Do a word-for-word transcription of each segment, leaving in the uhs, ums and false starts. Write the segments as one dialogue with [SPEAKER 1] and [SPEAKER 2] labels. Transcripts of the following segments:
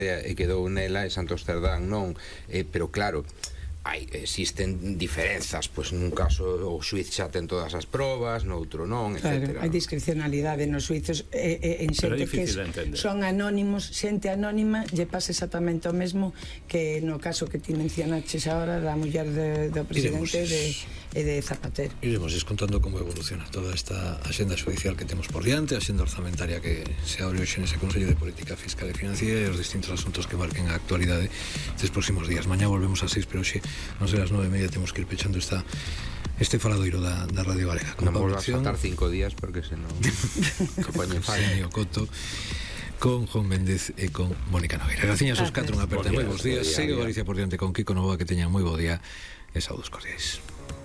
[SPEAKER 1] e quedou nela e Santos Cerdán non, eh, pero claro, hai, existen diferenzas, pois nun caso o xuiz xa ten todas as probas, no outro non, etcétera.
[SPEAKER 2] Claro, hai discrecionalidade nos xuizos e, e, en xente que son anónimos, xente anónima lle pasa exactamente o mesmo que no caso que ti mencionaches agora da muller de, do presidente de, e de Zapatero.
[SPEAKER 3] Iremos descontando como evoluciona toda esta axenda judicial que temos por diante, a axenda orzamentaria que se abre hoxe nese Consello de Política Fiscal e Financiera e os distintos asuntos que marquen a actualidade destes próximos días. Mañá volvemos a seis, pero hoxe non sei, as nove e media temos que ir pechando esta, este faladoiro da, da Radio Galega.
[SPEAKER 1] Non volvas a faltar cinco días porque senón compañen
[SPEAKER 3] Senio Coto con Juan Méndez e con Mónica Nogueira. Graciñas aos catro, unha aperta, moi bons días. Segue Galicia por diante con Kiko Novoa, que teñan moi bo día e saudos cordiais.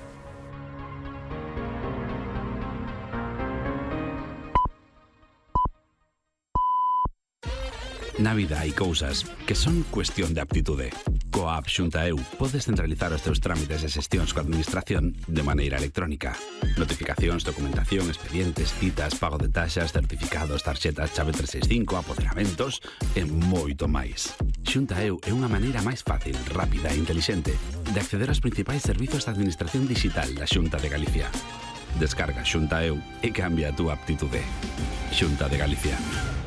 [SPEAKER 4] Na vida hai cousas que son cuestión de aptitude. Coa app Xunta Eu podes centralizar os teus trámites e xestións coa administración de maneira electrónica. Notificacións, documentación, expedientes, citas, pago de taxas, certificados, tarxetas, chave trescentos sesenta e cinco, apoderamento e moito máis. Xunta Eu é unha maneira máis fácil, rápida e intelixente de acceder aos principais servizos de administración digital da Xunta de Galicia. Descarga Xunta Eu e cambia a túa aptitude. Xunta de Galicia.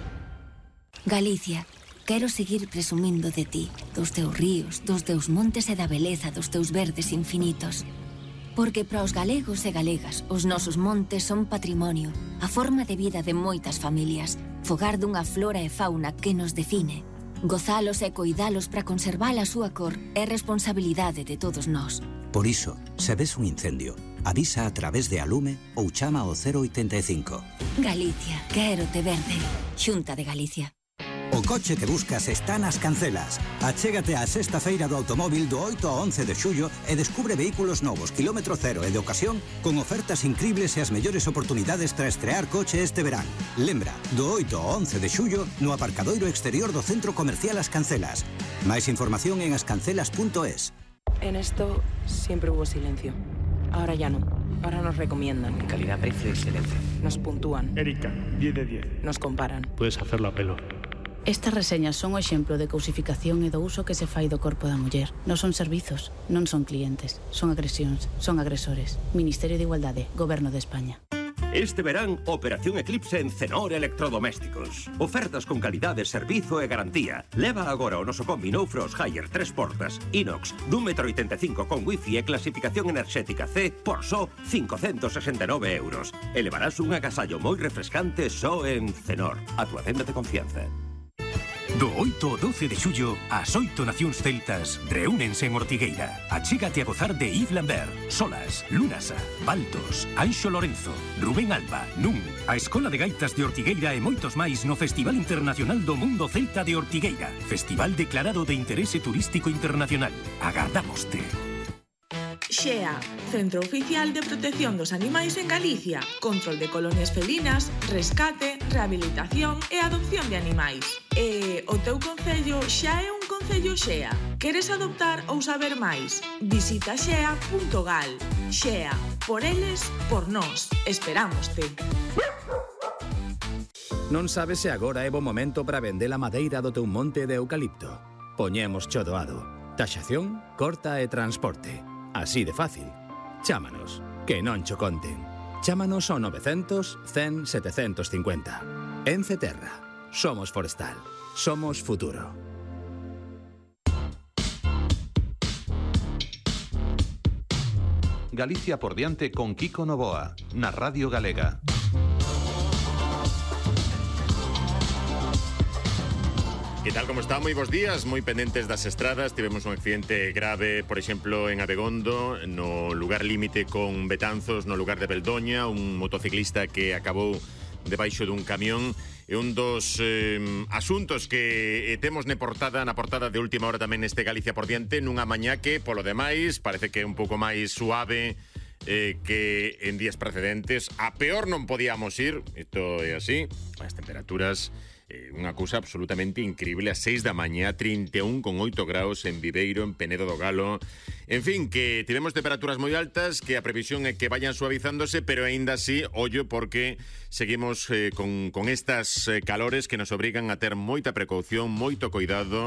[SPEAKER 5] Galicia, quero seguir presumindo de ti, dos teus ríos, dos teus montes e da beleza dos teus verdes infinitos. Porque para os galegos e galegas, os nosos montes son patrimonio, a forma de vida de moitas familias, fogar dunha flora e fauna que nos define. Gozalos e coidalos para conservar a súa cor é responsabilidade de todos nós.
[SPEAKER 6] Por iso, se ves un incendio, avisa a través de Alume ou chama ao cero oitenta e cinco.
[SPEAKER 5] Galicia, quero te verde. Xunta de Galicia.
[SPEAKER 6] O coche que buscas está nas Cancelas. Achégate á sexta feira do automóvil do oito ao once de xullo e descubre vehículos novos, kilómetro cero e de ocasión con ofertas incribles e as mellores oportunidades para estrear coche este verán. Lembra, do oito ao once de xullo no aparcadoiro exterior do Centro Comercial As Cancelas. Máis información en ascancelas punto es.
[SPEAKER 7] En esto siempre hubo silencio. Ahora ya no. Ahora nos recomiendan.
[SPEAKER 8] Calidad, precio, excelencia.
[SPEAKER 7] Nos puntúan.
[SPEAKER 9] Erika, diez de diez.
[SPEAKER 7] Nos comparan.
[SPEAKER 9] Puedes hacerlo a pelo.
[SPEAKER 10] Estas reseñas son o exemplo de cousificación e do uso que se fai do corpo da muller. Non son servizos, non son clientes, son agresións, son agresores. Ministerio de Igualdade, Goberno de España.
[SPEAKER 11] Este verán, Operación Eclipse en Cenor Electrodomésticos. Ofertas con calidade, servizo e garantía. Leva agora o noso combi No Frost Higher tres portas, inox, dun metro oitenta e cinco con wifi e clasificación enerxética C por só cincocentos sesenta e nove euros. E levarás un agasallo moi refrescante só en Cenor, a tua tenda de confianza.
[SPEAKER 12] Do oito ao doce de xullo, as oito nacións celtas reúnense en Ortigueira. Achégate a gozar de Yves Lambert, Solas, Lunasa, Baltos, Anxo Lorenzo, Rubén Alba, Nun, a Escola de Gaitas de Ortigueira e moitos máis no Festival Internacional do Mundo Celta de Ortigueira. Festival declarado de interese turístico internacional. Agardámoste.
[SPEAKER 13] Xea, Centro Oficial de Protección dos Animais en Galicia. Control de colonias felinas, rescate, rehabilitación e adopción de animais. E o teu concello xa é un concello Xea. Queres adoptar ou saber máis? Visita xea punto gal. Xea, por eles, por nós. Esperámoste.
[SPEAKER 14] Non sabes se agora é bo momento para vender a madeira do teu monte de eucalipto. Poñemos cho doado. Taxación, corta e transporte. Así de fácil. Chámanos, que non cho conten. Chámanos ao novecientos, cen, setecientos cincuenta. Ence Terra. Somos forestal. Somos futuro.
[SPEAKER 15] Galicia por diante con Kiko Novoa, na Radio Galega.
[SPEAKER 16] Que tal, como está? Moi bons días, moi pendentes das estradas. Tivemos un accidente grave, por exemplo, en Abegondo, no lugar límite con Betanzos, no lugar de Beldoña, un motociclista que acabou debaixo dun camión. É un dos eh, asuntos que temos na portada, na portada de última hora tamén neste Galicia por diante, nunha mañá que, polo demais, parece que é un pouco máis suave eh, que en días precedentes. A peor non podíamos ir, isto é así, as temperaturas... Eh, unha cousa absolutamente increíble. A seis da mañá, trinta e un con oito graus en Viveiro, en Penedo do Galo. En fin, que tivemos temperaturas moi altas, que a previsión é que vayan suavizándose, pero aínda así, ollo, porque seguimos eh, con, con estas eh, calores que nos obrigan a ter moita precaución, moito cuidado.